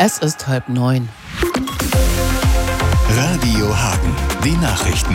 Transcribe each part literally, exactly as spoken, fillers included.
Es ist halb neun. Radio Hagen, die Nachrichten.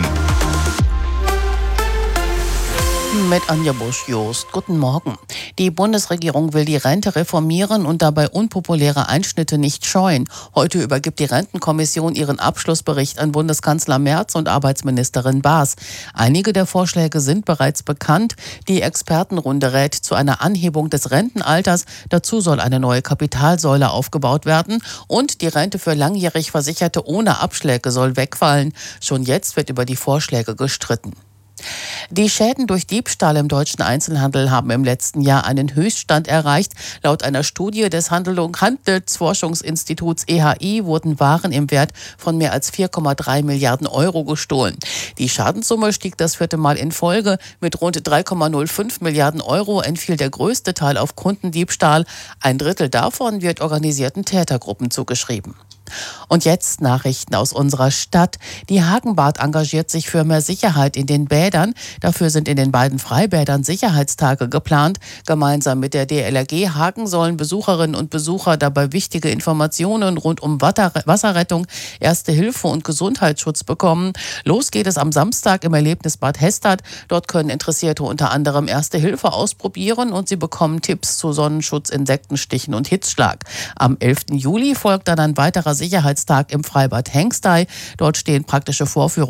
Mit Anja Busch-Jost. Guten Morgen. Die Bundesregierung will die Rente reformieren und dabei unpopuläre Einschnitte nicht scheuen. Heute übergibt die Rentenkommission ihren Abschlussbericht an Bundeskanzler Merz und Arbeitsministerin Baas. Einige der Vorschläge sind bereits bekannt. Die Expertenrunde rät zu einer Anhebung des Rentenalters. Dazu soll eine neue Kapitalsäule aufgebaut werden. Und die Rente für langjährig Versicherte ohne Abschläge soll wegfallen. Schon jetzt wird über die Vorschläge gestritten. Die Schäden durch Diebstahl im deutschen Einzelhandel haben im letzten Jahr einen Höchststand erreicht. Laut einer Studie des Handelsforschungsinstituts E H I wurden Waren im Wert von mehr als vier Komma drei Milliarden Euro gestohlen. Die Schadenssumme stieg das vierte Mal in Folge. Mit rund drei Komma null fünf Milliarden Euro entfiel der größte Teil auf Kundendiebstahl. Ein Drittel davon wird organisierten Tätergruppen zugeschrieben. Und jetzt Nachrichten aus unserer Stadt. Die Hagenbad engagiert sich für mehr Sicherheit in den Bädern. Dafür sind in den beiden Freibädern Sicherheitstage geplant. Gemeinsam mit der D L R G Hagen sollen Besucherinnen und Besucher dabei wichtige Informationen rund um Wasserrettung, Erste Hilfe und Gesundheitsschutz bekommen. Los geht es am Samstag im Erlebnisbad Hestad. Dort können Interessierte unter anderem Erste Hilfe ausprobieren und sie bekommen Tipps zu Sonnenschutz, Insektenstichen und Hitzschlag. Am elften Juli folgt dann ein weiterer Sicherheitstag im Freibad Hengstey. Dort stehen praktische Vorführungen